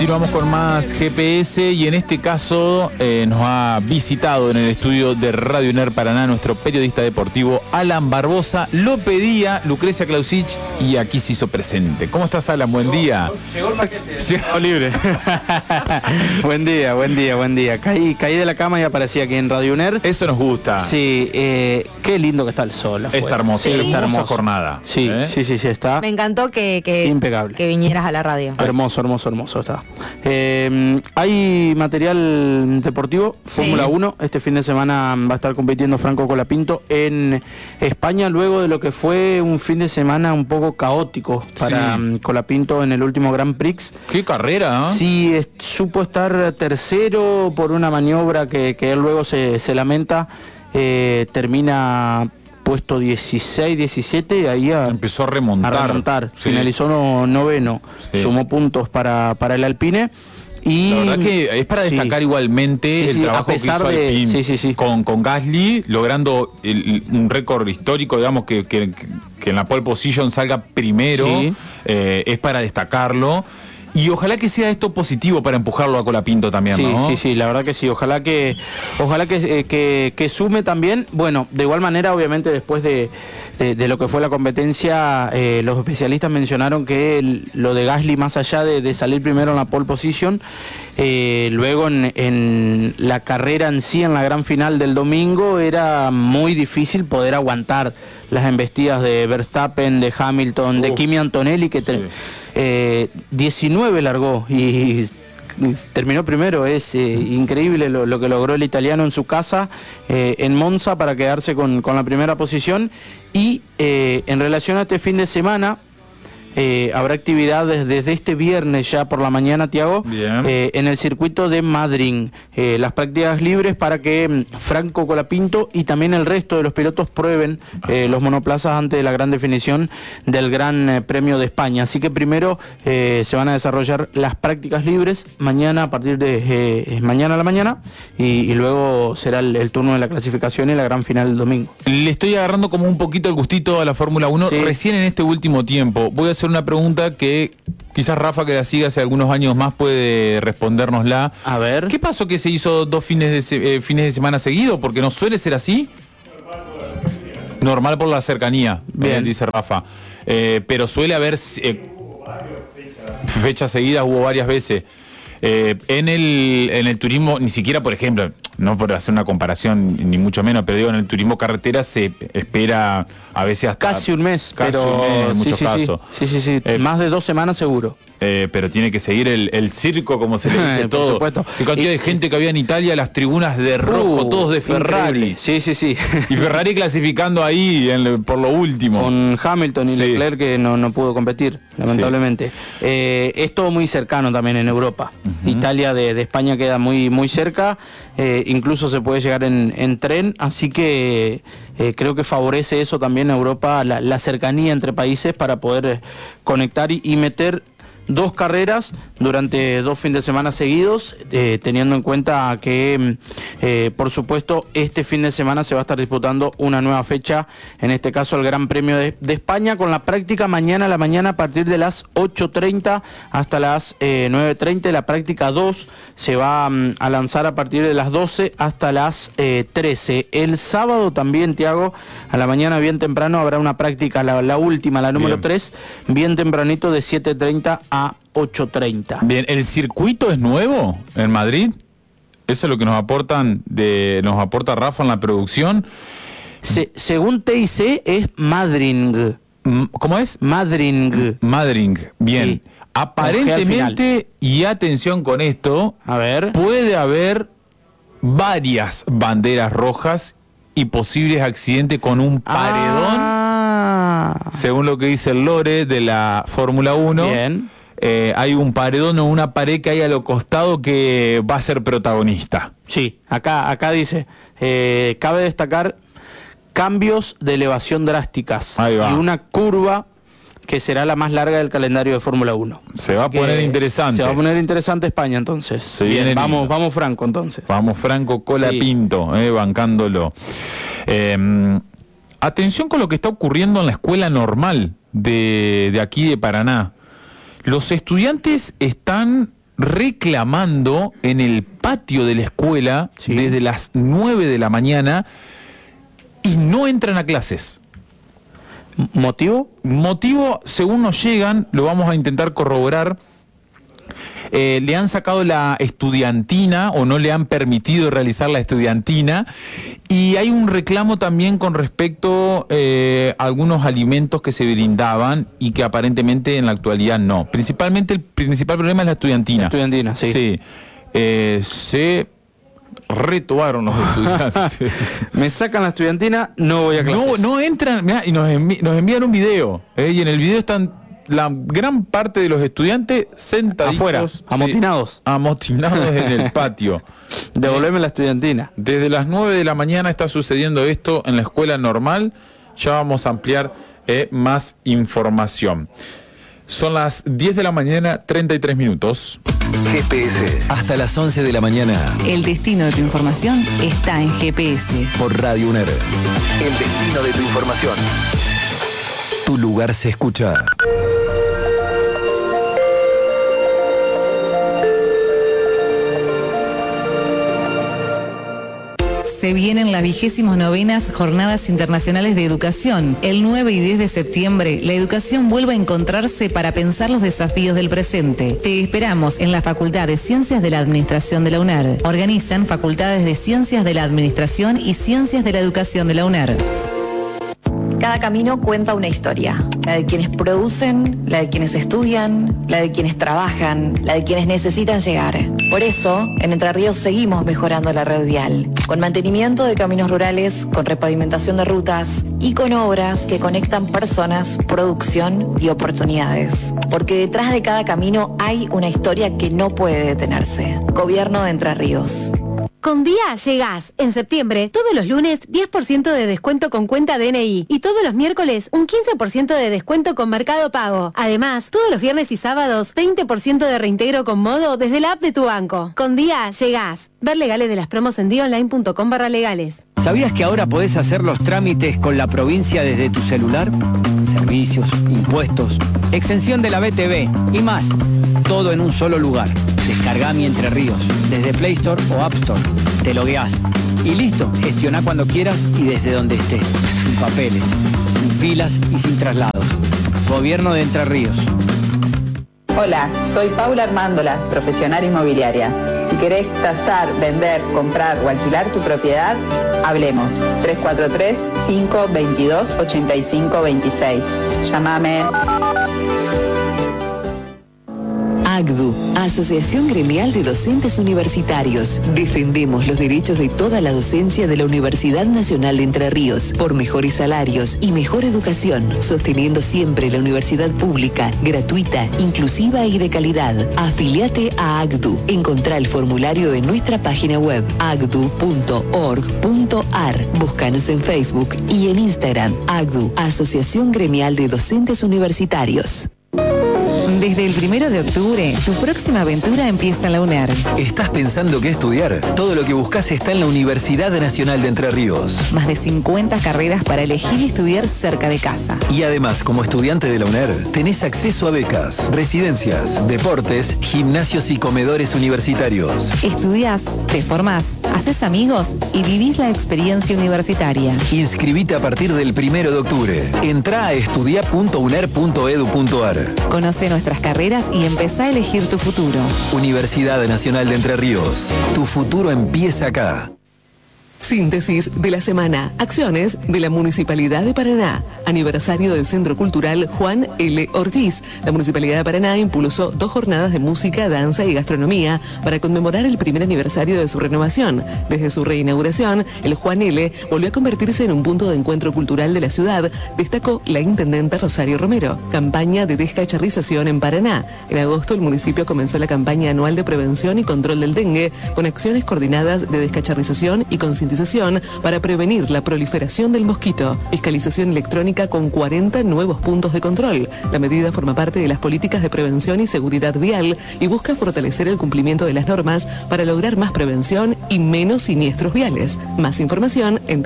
Continuamos con más GPS y en este caso nos ha visitado en el estudio de Radio UNER Paraná nuestro periodista deportivo Alan Barbosa. Lo pedía Lucrecia Clausich y aquí se hizo presente. ¿Cómo estás, Alan? Buen día. Llegó el paquete. Llegó libre. Buen día. Caí de la cama y aparecí aquí en Radio UNER. Eso nos gusta. Sí, qué lindo que está el sol afuera. Está hermoso, sí, hermosa hermoso. jornada. Sí, sí, está. Me encantó que impecable. Que vinieras a la radio. Hermoso está. Hay material deportivo, Sí. Fórmula 1. Este fin de semana va a estar compitiendo Franco Colapinto en España, luego de lo que fue un fin de semana un poco caótico para Colapinto en el último Grand Prix. ¡Qué carrera! ¿Eh? Sí, supo estar tercero por una maniobra que él luego se lamenta. Termina puesto 16, 17 y ahí empezó a remontar. Sí. Finalizó noveno, sí. Sumó puntos para el Alpine. Y la verdad que es para destacar igualmente el trabajo que hizo Alpine con Gasly, logrando un récord histórico, digamos, que en la pole position salga primero, es para destacarlo. Y ojalá que sea esto positivo para empujarlo a Colapinto también, ¿no? Sí, la verdad que sí. Ojalá que sume también. Bueno, de igual manera, obviamente, después de lo que fue la competencia, los especialistas mencionaron que lo de Gasly, más allá de salir primero en la pole position, luego en la carrera en sí, en la gran final del domingo, era muy difícil poder aguantar las embestidas de Verstappen, de Hamilton, de Kimi Antonelli, que 19 largó y terminó primero. Es increíble lo que logró el italiano en su casa, en Monza, para quedarse con la primera posición. Y en relación a este fin de semana, habrá actividades desde este viernes ya por la mañana, Tiago, en el circuito de Madrid, las prácticas libres para que Franco Colapinto y también el resto de los pilotos prueben los monoplazas antes de la gran definición del Gran Premio de España. Así que primero se van a desarrollar las prácticas libres mañana, a partir de mañana a la mañana, y luego será el turno de la clasificación y la gran final el domingo. Le estoy agarrando como un poquito el gustito a la Fórmula 1 recién en este último tiempo. Voy a hacer una pregunta que quizás Rafa, que la sigue hace algunos años más, puede respondérnosla. A ver. ¿Qué pasó que se hizo dos fines de semana seguidos? Porque no suele ser así. Normal por la cercanía, dice Rafa. Pero suele haber fechas seguidas, hubo varias veces. En el turismo, ni siquiera, por ejemplo, no por hacer una comparación ni mucho menos, pero digo, en el turismo carretera se espera a veces hasta casi un mes, en muchos casos. Sí. Más de 2 semanas seguro. Pero tiene que seguir el circo, como se le dice todo. Por supuesto. La cantidad de gente que había en Italia, las tribunas de rojo, todos de Ferrari. Increíble. Sí. Y Ferrari clasificando ahí por lo último. Con Hamilton y Leclerc, que no pudo competir, lamentablemente. Es todo muy cercano también en Europa. Italia de España queda muy cerca, incluso se puede llegar en tren, así que creo que favorece eso también a Europa, la cercanía entre países, para poder conectar y meter 2 carreras durante 2 fines de semana seguidos, teniendo en cuenta que, por supuesto, este fin de semana se va a estar disputando una nueva fecha, en este caso el Gran Premio de España, con la práctica mañana a la mañana a partir de las 8:30 hasta las 9:30. La práctica 2 se va a lanzar a partir de las 12 hasta las 13. El sábado también, Tiago, a la mañana bien temprano habrá una práctica, la última, la número 3, bien tempranito, de 7:30 a 8:30. Bien, ¿el circuito es nuevo en Madrid? Eso es lo que nos aporta Rafa en la producción. Según TIC es Madrid. ¿Cómo es? Madrid. Bien. Sí. Aparentemente, y atención con esto, a ver, puede haber varias banderas rojas y posibles accidentes con un paredón. Según lo que dice el Lore de la Fórmula 1. Bien. Hay un paredón o una pared que hay a los costados que va a ser protagonista. Sí, acá dice, cabe destacar cambios de elevación drásticas y una curva que será la más larga del calendario de Fórmula 1. Se va a poner interesante. Se va a poner interesante España, entonces. Bien, vamos Franco, entonces. Vamos Franco Colapinto, bancándolo. Atención con lo que está ocurriendo en la escuela normal de aquí de Paraná. Los estudiantes están reclamando en el patio de la escuela desde las 9 de la mañana y no entran a clases. ¿Motivo? Motivo, según nos llegan, lo vamos a intentar corroborar. Le han sacado la estudiantina o no le han permitido realizar la estudiantina, y hay un reclamo también con respecto a algunos alimentos que se brindaban y que aparentemente en la actualidad no. Principalmente el principal problema es la estudiantina. La estudiantina, sí. Sí. Se retobaron los estudiantes. Me sacan la estudiantina, no voy a clases. No entran, mirá, y nos envían un video, y en el video están la gran parte de los estudiantes sentaditos afuera, amotinados. Amotinados en el patio. Devolveme la estudiantina. Desde las 9 de la mañana está sucediendo esto en la escuela normal. Ya vamos a ampliar más información. Son las 10 de la mañana, 33 minutos. GPS, hasta las 11 de la mañana. El destino de tu información está en GPS. Por Radio UNER. El destino de tu información. Tu lugar se escucha. Se vienen las 29ª Jornadas Internacionales de Educación. El 9 y 10 de septiembre, la educación vuelve a encontrarse para pensar los desafíos del presente. Te esperamos en la Facultad de Ciencias de la Administración de la UNER. Organizan Facultades de Ciencias de la Administración y Ciencias de la Educación de la UNER. Cada camino cuenta una historia, la de quienes producen, la de quienes estudian, la de quienes trabajan, la de quienes necesitan llegar. Por eso, en Entre Ríos seguimos mejorando la red vial, con mantenimiento de caminos rurales, con repavimentación de rutas y con obras que conectan personas, producción y oportunidades. Porque detrás de cada camino hay una historia que no puede detenerse. Gobierno de Entre Ríos. Con Día llegás. En septiembre, todos los lunes, 10% de descuento con cuenta DNI. Y todos los miércoles, un 15% de descuento con Mercado Pago. Además, todos los viernes y sábados, 20% de reintegro con Modo desde la app de tu banco. Con Día llegás. Ver legales de las promos en diaonline.com/legales. ¿Sabías que ahora podés hacer los trámites con la provincia desde tu celular? Servicios, impuestos, exención de la BTV y más. Todo en un solo lugar. Descargá Mi Entre Ríos desde Play Store o App Store. Te logueás y listo. Gestioná cuando quieras y desde donde estés. Sin papeles, sin filas y sin traslados. Gobierno de Entre Ríos. Hola, soy Paula Armándola, profesional inmobiliaria. Si querés tasar, vender, comprar o alquilar tu propiedad, hablemos. 343-522-8526. Llámame. AGDU, Asociación Gremial de Docentes Universitarios. Defendemos los derechos de toda la docencia de la Universidad Nacional de Entre Ríos por mejores salarios y mejor educación, sosteniendo siempre la universidad pública, gratuita, inclusiva y de calidad. Afiliate a AGDU. Encontrá el formulario en nuestra página web agdu.org.ar. Búscanos en Facebook y en Instagram. AGDU, Asociación Gremial de Docentes Universitarios. Desde el 1 de octubre, tu próxima aventura empieza en la UNER. ¿Estás pensando qué estudiar? Todo lo que buscas está en la Universidad Nacional de Entre Ríos. Más de 50 carreras para elegir y estudiar cerca de casa. Y además, como estudiante de la UNER, tenés acceso a becas, residencias, deportes, gimnasios y comedores universitarios. Estudiás, te formás, haces amigos y vivís la experiencia universitaria. Inscribite a partir del 1 de octubre. Entrá a estudia.uner.edu.ar. Conoce nuestras carreras y empezá a elegir tu futuro. Universidad Nacional de Entre Ríos. Tu futuro empieza acá. Síntesis de la semana. Acciones de la Municipalidad de Paraná. Aniversario del Centro Cultural Juan L. Ortiz. La Municipalidad de Paraná impulsó 2 jornadas de música, danza y gastronomía para conmemorar el primer aniversario de su renovación. Desde su reinauguración, el Juan L. volvió a convertirse en un punto de encuentro cultural de la ciudad, destacó la intendenta Rosario Romero. Campaña de descacharrización en Paraná. En agosto, el municipio comenzó la campaña anual de prevención y control del dengue, con acciones coordinadas de descacharrización y concientización para prevenir la proliferación del mosquito. Fiscalización electrónica con 40 nuevos puntos de control. La medida forma parte de las políticas de prevención y seguridad vial y busca fortalecer el cumplimiento de las normas para lograr más prevención y menos siniestros viales. Más información en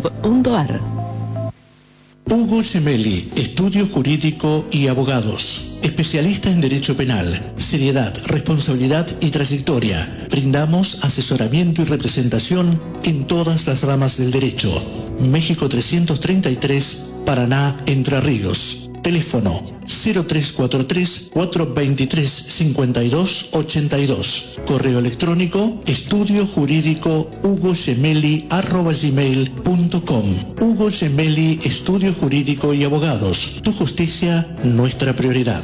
www.paraná.gov.ar. Hugo Gemelli, Estudio Jurídico y Abogados. especialista en Derecho Penal, seriedad, responsabilidad y trayectoria. Brindamos asesoramiento y representación en todas las ramas del derecho. México 333, Paraná, Entre Ríos. Teléfono 0343-423-5282. Correo electrónico estudiojurídico@gmail.com. Hugo Gemelli, Estudio Jurídico y Abogados. Tu justicia, nuestra prioridad.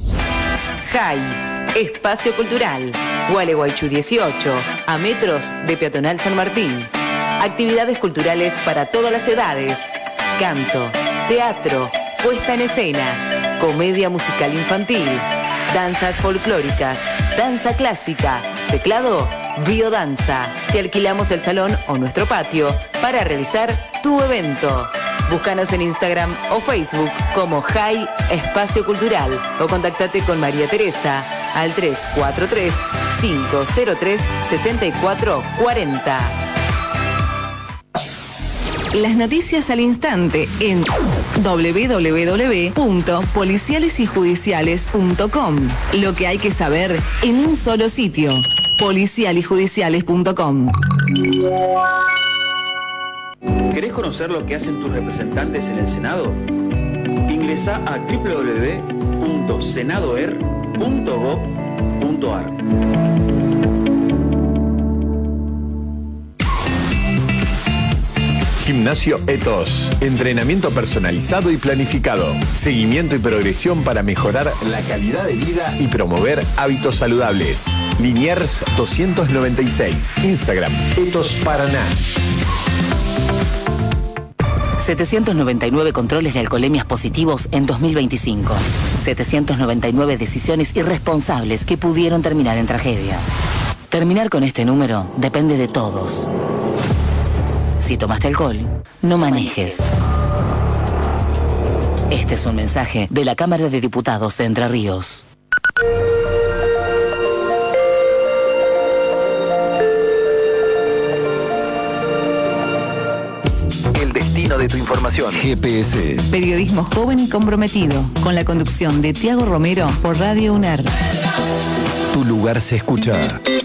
JAI, Espacio Cultural, Gualeguaychú 18, a metros de Peatonal San Martín. Actividades culturales para todas las edades. Canto, teatro, puesta en escena, comedia musical infantil, danzas folclóricas, danza clásica, teclado, biodanza. Te alquilamos el salón o nuestro patio para realizar tu evento. Búscanos en Instagram o Facebook como JAI Espacio Cultural o contactate con María Teresa al 343-503-6440. Las noticias al instante en www.policialesyjudiciales.com. Lo que hay que saber en un solo sitio. policialyjudiciales.com. ¿Querés conocer lo que hacen tus representantes en el Senado? Ingresá a www.senadoer.gov.ar. Gimnasio Ethos. Entrenamiento personalizado y planificado. Seguimiento y progresión para mejorar la calidad de vida y promover hábitos saludables. Liniers 296. Instagram Ethos Paraná. 799 controles de alcoholemias positivos en 2025. 799 decisiones irresponsables que pudieron terminar en tragedia. Terminar con este número depende de todos. Si tomaste alcohol, no manejes. Este es un mensaje de la Cámara de Diputados de Entre Ríos. El destino de tu información. GPS. Periodismo joven y comprometido, con la conducción de Tiago Romero por Radio UNER. Tu lugar se escucha.